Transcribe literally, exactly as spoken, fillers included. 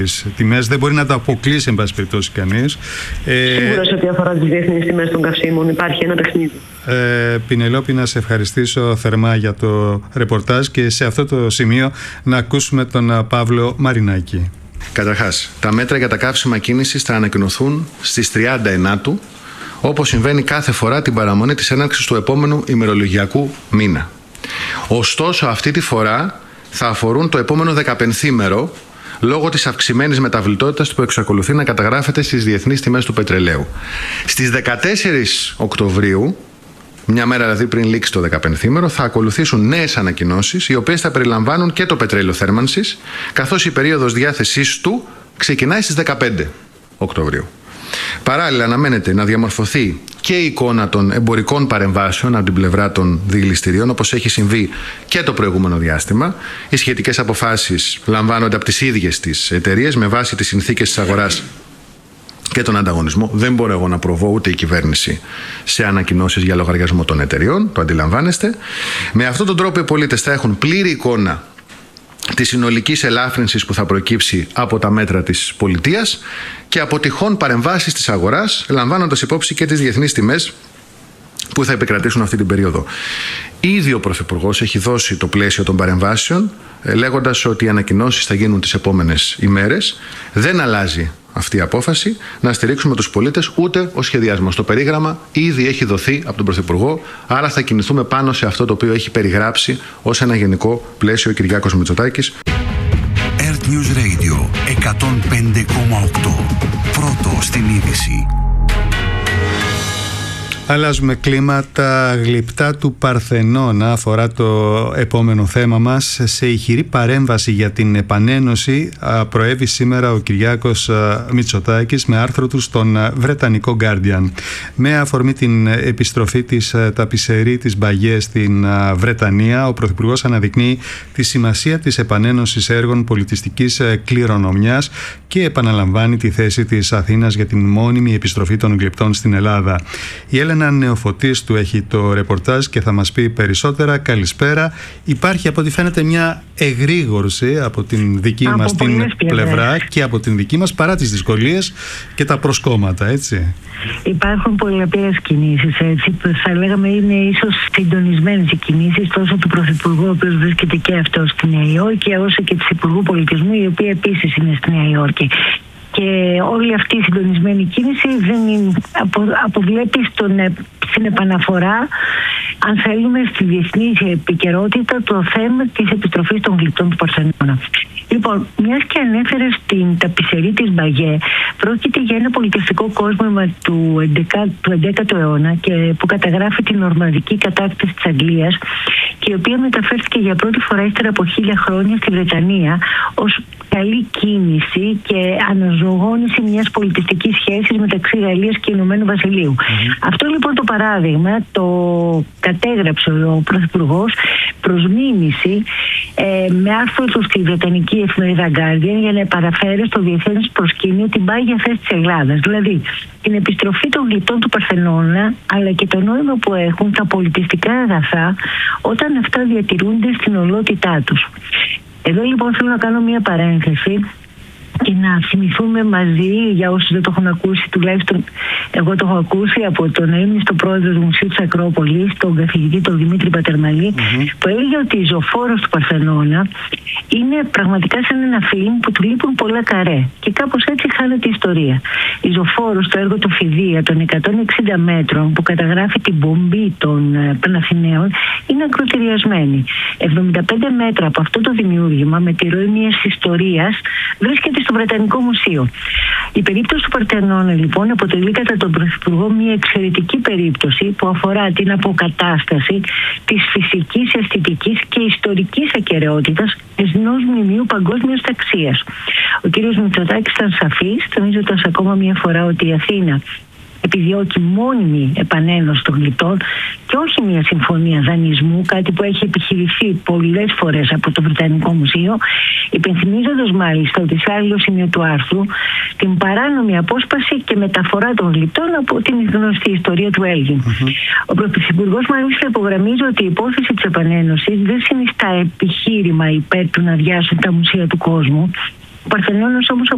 τις τιμές, δεν μπορεί να τα αποκλείσει εν πάση περιπτώσει κανείς. Σίγουρα σε ό,τι αφορά τις διεθνείς τιμές των καυσίμων υπάρχει ένα παιχνίδι. Ε, Πινελόπη, να σε ευχαριστήσω θερμά για το ρεπορτάζ και σε αυτό το σημείο να ακούσουμε τον Παύλο Μαρινάκη. Καταρχάς, τα μέτρα για τα καύσιμα κίνησης θα ανακοινωθούν στις τριάντα ενάτου, όπως συμβαίνει κάθε φορά την παραμονή της έναρξης του επόμενου ημερολογιακού μήνα. Ωστόσο, αυτή τη φορά θα αφορούν το επόμενο δεκαπενθήμερο, λόγω της αυξημένης μεταβλητότητας που εξακολουθεί να καταγράφεται στις διεθνείς τιμές του πετρελαίου. Στις δεκατέσσερις Οκτωβρίου, μια μέρα δηλαδή πριν λήξει το δεκαπενθήμερο, θα ακολουθήσουν νέες ανακοινώσεις, οι οποίες θα περιλαμβάνουν και το πετρέλαιο θέρμανσης, καθώς η περίοδος διάθεσής του ξεκινάει στις δεκαπέντε Οκτωβρίου. Παράλληλα, αναμένεται να διαμορφωθεί και η εικόνα των εμπορικών παρεμβάσεων από την πλευρά των δηληστηρίων, όπως έχει συμβεί και το προηγούμενο διάστημα. Οι σχετικές αποφάσεις λαμβάνονται από τις ίδιες τις εταιρείες με βάση τις συνθήκες της αγοράς και τον ανταγωνισμό. Δεν μπορώ εγώ να προβώ, ούτε η κυβέρνηση, σε ανακοινώσεις για λογαριασμό των εταιρεών. Το αντιλαμβάνεστε. Με αυτόν τον τρόπο οι πολίτες θα έχουν πλήρη εικόνα της συνολικής ελάφρυνσης που θα προκύψει από τα μέτρα της πολιτείας και από τυχόν παρεμβάσεις της αγοράς, λαμβάνοντας υπόψη και τις διεθνείς τιμές που θα επικρατήσουν αυτή την περίοδο. Ήδη ο Πρωθυπουργός έχει δώσει το πλαίσιο των παρεμβάσεων, λέγοντας ότι οι ανακοινώσεις θα γίνουν τις επόμενες ημέρες. Δεν αλλάζει αυτή η απόφαση να στηρίξουμε τους πολίτες, ούτε ο σχεδιασμός. Το περίγραμμα ήδη έχει δοθεί από τον Πρωθυπουργό, άρα θα κινηθούμε πάνω σε αυτό το οποίο έχει περιγράψει ως ένα γενικό πλαίσιο ο Κυριάκος Μητσοτάκης. Earth News Radio εκατόν πέντε κόμμα οκτώ. Πρώτο στην είδηση. Αλλάζουμε κλίμα. Τα γλυπτά του Παρθενώνα αφορά το επόμενο θέμα μας. Σε ηχηρή παρέμβαση για την επανένωση προέβη σήμερα ο Κυριάκος Μητσοτάκης με άρθρο του στον βρετανικό Guardian. Με αφορμή την επιστροφή της ταπισερή της Μπαγιέ στην Βρετανία, ο Πρωθυπουργός αναδεικνύει τη σημασία της επανένωσης έργων πολιτιστικής κληρονομιάς και επαναλαμβάνει τη θέση της Αθήνας για την μόνιμη επιστροφή των γλυπτών στην Ελλάδα. Η Έλενα Νεοφωτής του έχει το ρεπορτάζ και θα μας πει περισσότερα. Καλησπέρα. Υπάρχει από ό,τι φαίνεται μια εγρήγορση από την δική από μας την πλευρά και από την δική μας, παρά τις δυσκολίες και τα προσκόμματα, έτσι. Υπάρχουν πολλαπλές κινήσεις, έτσι. Θα λέγαμε είναι ίσως συντονισμένες οι κινήσεις τόσο του Πρωθυπουργού, ο οποίος βρίσκεται και αυτό στη Νέα Υόρκη, όσο και της Υπουργού Πολιτισμού, η οποία επίσης είναι στη Νέα Υόρκη. Και όλη αυτή η συντονισμένη κίνηση δεν είναι, απο, αποβλέπει στον, στην επαναφορά, αν θέλουμε, στη διεθνή επικαιρότητα το θέμα της επιστροφής των γλυπτών του Παρθενώνα. Λοιπόν, μιας και ανέφερε στην ταπισερή της Μπαγιέ, πρόκειται για ένα πολιτιστικό κόσμημα του έντεκατου αιώνα και που καταγράφει την ορμανδική κατάκτηση της Αγγλίας και η οποία μεταφέρθηκε για πρώτη φορά ύστερα από χίλια χρόνια στη Βρετανία ως καλή κίνηση και αναζωογόνηση μιας πολιτιστικής σχέσης μεταξύ Γαλλίας και Ηνωμένου Βασιλείου. Mm-hmm. Αυτό λοιπόν το παράδειγμα το κατέγραψε ο Πρωθυπουργός προς μίμηση ε, με άρθρο του στη Βρετανική εφημερίδα Guardian για να παραφέρει στο διεθνές προσκήνιο την πάγια θέση της Ελλάδας. Δηλαδή την επιστροφή των γλυπτών του Παρθενώνα, αλλά και το νόημα που έχουν τα πολιτιστικά αγαθά όταν αυτά διατηρούνται στην ολότητά τους. Εδώ λοιπόν θέλω να κάνω μια παρένθεση και να θυμηθούμε μαζί, για όσους δεν το έχουν ακούσει, τουλάχιστον εγώ το έχω ακούσει από τον έμνηστο πρόεδρο του Μουσείου της Ακρόπολης, τον καθηγητή τον Δημήτρη Πατερμαλή, mm-hmm. που έλεγε ότι η ζωφόρος του Παρθενώνα είναι πραγματικά σαν ένα φιλμ που του λείπουν πολλά καρέ και κάπως έτσι χάνεται η ιστορία. Η ζωφόρος, το έργο του Φιδία των εκατόν εξήντα μέτρων που καταγράφει την πομπή των Παναθηναίων, είναι ακροτηριασμένη. εβδομήντα πέντε μέτρα από αυτό το δημιούργημα με τη ροή μιας ιστορίας βρίσκεται στο Βρετανικό Μουσείο. Η περίπτωση του Παρθενώνα λοιπόν αποτελεί κατά τον Πρωθυπουργό μια εξαιρετική περίπτωση που αφορά την αποκατάσταση της φυσικής, αισθητικής και ιστορικής ακεραιότητας ενός μνημείου παγκόσμιας αξίας. Ο κύριος Μητσοτάκης ήταν σαφής, τονίζοντας ακόμα μια φορά ότι η Αθήνα επιδιώκει μόνιμη επανένωση των γλυπτών και όχι μια συμφωνία δανεισμού, κάτι που έχει επιχειρηθεί πολλές φορές από το Βρετανικό Μουσείο, υπενθυμίζοντας μάλιστα ότι σε άλλο σημείο του άρθρου την παράνομη απόσπαση και μεταφορά των γλυπτών από την γνωστή ιστορία του Έλγιν. Mm-hmm. Ο Πρωθυπουργός μάλιστα υπογραμμίζει ότι η υπόθεση της επανένωσης δεν συνιστά επιχείρημα υπέρ του να αδειάσουν τα μουσεία του κόσμου. Ο Παρθενώνας όμως